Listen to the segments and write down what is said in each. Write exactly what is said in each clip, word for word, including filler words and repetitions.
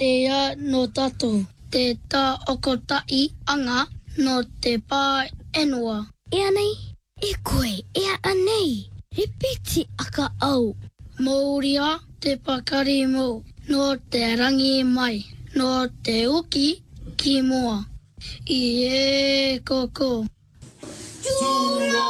te ia no tatou. Te tā okotai anga no te pā enua. Ea nei, e koe, ea anei. He piti aka au. Mōria te pakari mō. No te rangi mai. No te uki ki mua. I e koko. Tūro,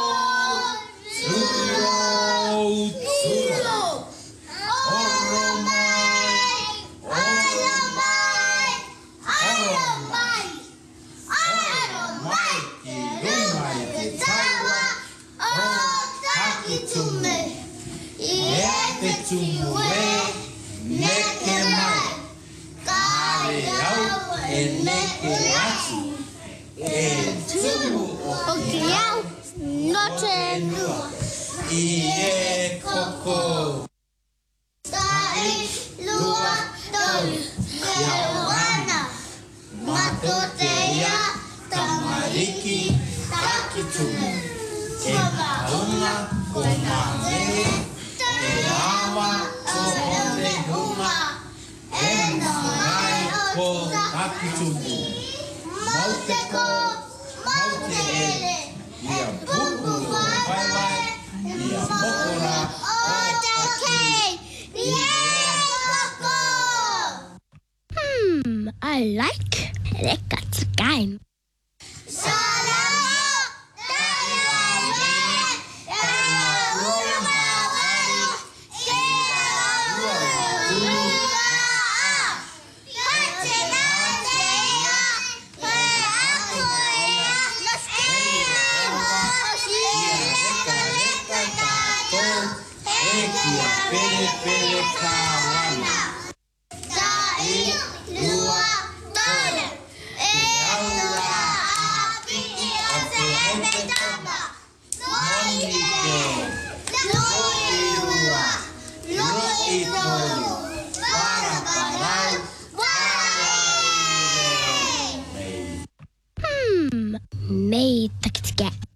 tūro, tūro. Oro mai, oro mai, oro mai. Oro mai ki runga i te taua o Takitume. I e te tumu e neke mai. Kare au e neke atu. E tumu O ki au, no te nua. I e koko. Tai, lua, tolu, te wana. Mato te ia, tamariki, Takitume. E maunga, o ngā mene, e awa, o hone hunga. E nai, ko Takitume. Mau te ko, mau te ele. Ia pupu vai vai, ia mokora o taki. Hmm, I like Rekat's game. Ia pele pele kawana. Tai, lua, tolu. E aura apiti o te ene tama. Noni te. Noni ua. Noni tolu. Para parau. Para. Hmm, mei takitike.